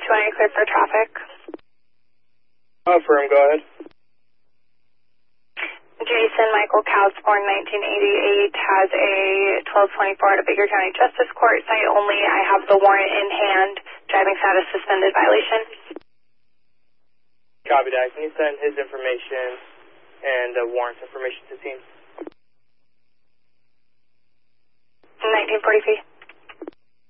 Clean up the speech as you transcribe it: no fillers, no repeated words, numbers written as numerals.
220 cleared for traffic. Affirm, go ahead. Jason Michael Cows, born 1988, has a 1224 at a Baker County Justice Court site only. I have the warrant in hand. Driving status suspended violation. Copy that. Can you send his information and warrant information to the team? 1940 feet.